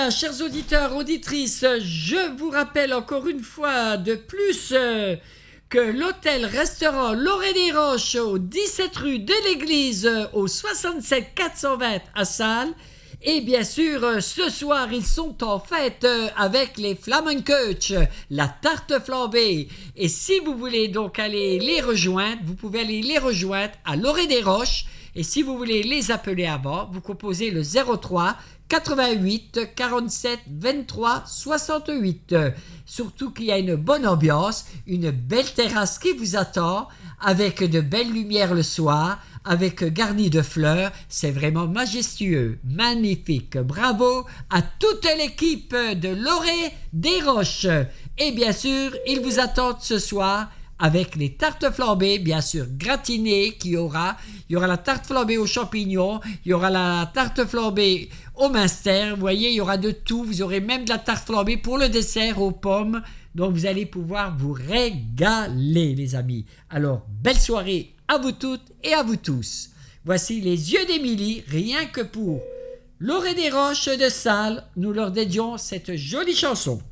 Voilà, chers auditeurs, auditrices, je vous rappelle encore une fois de plus que l'hôtel-restaurant L'Orée des Roches au 17 rue de l'Église au 67 420 à Salles. Et bien sûr, ce soir, ils sont en fête avec les Flammenkoetsch, la tarte flambée. Et si vous voulez donc aller les rejoindre, vous pouvez aller les rejoindre à L'Orée des Roches. Et si vous voulez les appeler avant, vous composez le 03 88 47 23 68. Surtout qu'il y a une bonne ambiance, une belle terrasse qui vous attend, avec de belles lumières le soir, avec garni de fleurs. C'est vraiment majestueux, magnifique. Bravo à toute l'équipe de L'Orée des Roches. Et bien sûr, ils vous attendent ce soir avec les tartes flambées, bien sûr, gratinées qu'il y aura. Il y aura la tarte flambée aux champignons, il y aura la tarte flambée au minster. Vous voyez, il y aura de tout. Vous aurez même de la tarte flambée pour le dessert aux pommes. Donc, vous allez pouvoir vous régaler, les amis. Alors, belle soirée à vous toutes et à vous tous. Voici les yeux d'Émilie, rien que pour L'Orée des Roches de Salles. Nous leur dédions cette jolie chanson.